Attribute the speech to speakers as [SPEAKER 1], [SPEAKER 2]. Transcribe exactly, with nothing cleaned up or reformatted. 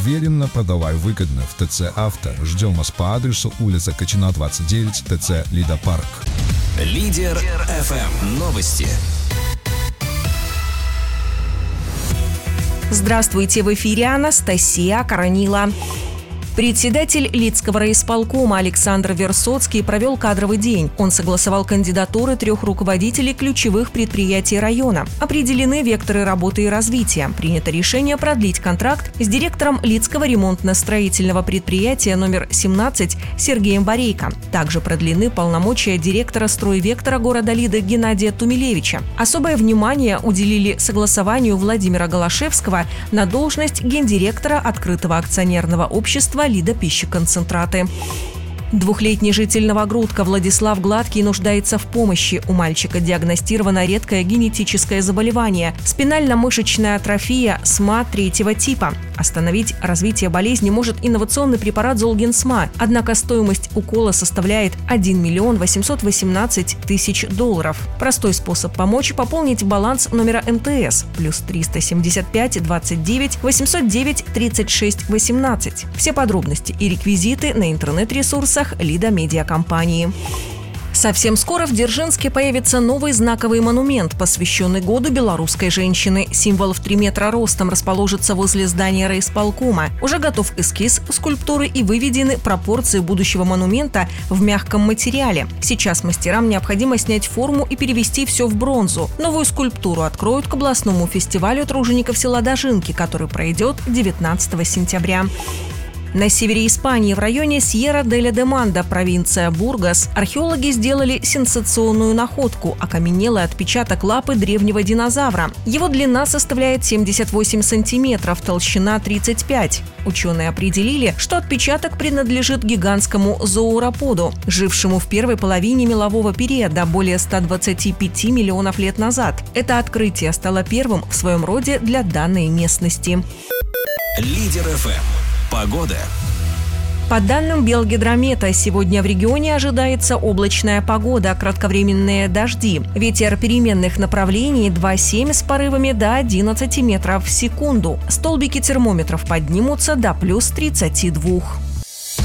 [SPEAKER 1] Уверенно, продавай выгодно в ТЦ «Авто». Ждем вас по адресу улица Качина, двадцать девять, ТЦ «Лида-Парк».
[SPEAKER 2] Лидер эф эм. Новости.
[SPEAKER 3] Здравствуйте, в эфире Анастасия Коронила. Председатель Лидского райисполкома Александр Версоцкий провел кадровый день. Он согласовал кандидатуры трех руководителей ключевых предприятий района. Определены векторы работы и развития. Принято решение продлить контракт с директором Лидского ремонтно-строительного предприятия номер семнадцать Сергеем Борейко. Также продлены полномочия директора стройвектора города Лиды Геннадия Тумилевича. Особое внимание уделили согласованию Владимира Голошевского на должность гендиректора открытого акционерного общества «Лида пищеконцентраты». Двухлетний житель Новогрудка Владислав Гладкий нуждается в помощи. У мальчика диагностировано редкое генетическое заболевание – спинально-мышечная атрофия СМА третьего типа. Остановить развитие болезни может инновационный препарат Золгенсма, однако стоимость укола составляет один миллион восемьсот восемнадцать тысяч долларов. Простой способ помочь – пополнить баланс номера эм тэ эс плюс триста семьдесят пять двадцать девять восемьсот девять тридцать шесть восемнадцать. Все подробности и реквизиты на интернет-ресурсах Лида медиакомпании. Совсем скоро в Дзержинске появится новый знаковый монумент, посвященный Году белорусской женщины. Символ в три метра ростом расположится возле здания райисполкома. Уже готов эскиз скульптуры и выведены пропорции будущего монумента в мягком материале. Сейчас мастерам необходимо снять форму и перевести все в бронзу. Новую скульптуру откроют к областному фестивалю тружеников села Дожинки, который пройдет девятнадцатого сентября. На севере Испании, в районе Сьерра-де-ля-Деманда, провинция Бургас, археологи сделали сенсационную находку – окаменелый отпечаток лапы древнего динозавра. Его длина составляет семьдесят восемь сантиметров, толщина тридцать пять. Ученые определили, что отпечаток принадлежит гигантскому зоороподу, жившему в первой половине мелового периода более ста двадцати пяти миллионов лет назад. Это открытие стало первым в своем роде для данной местности.
[SPEAKER 2] Лидер эф эм. Погода.
[SPEAKER 3] По данным Белгидромета, сегодня в регионе ожидается облачная погода, кратковременные дожди. Ветер переменных направлений два семь с порывами до одиннадцати метров в секунду. Столбики термометров поднимутся до плюс тридцати двух.